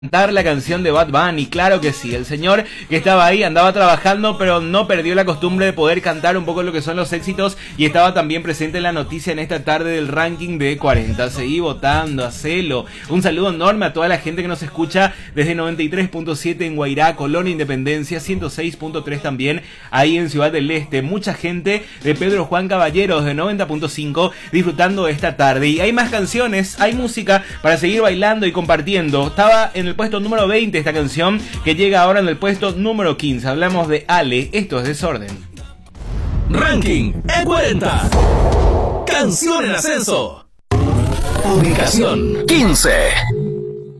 Cantar la canción de Bad Bunny, claro que sí, el señor que estaba ahí andaba trabajando pero no perdió la costumbre de poder cantar un poco lo que son los éxitos y estaba también presente en la noticia en esta tarde del ranking de 40. Seguí votando, hacelo. Un saludo enorme a toda la gente que nos escucha desde 93.7 en Guairá, Colonia Independencia, 106.3 también ahí en Ciudad del Este. Mucha gente de Pedro Juan Caballeros de 90.5 disfrutando esta tarde. Y hay más canciones, hay música para seguir bailando y compartiendo. Estaba en el puesto número 20 esta canción que llega ahora en el puesto número 15. Hablamos de Ale, esto es Desorden. Ranking E40. Canción en ascenso. Ubicación 15.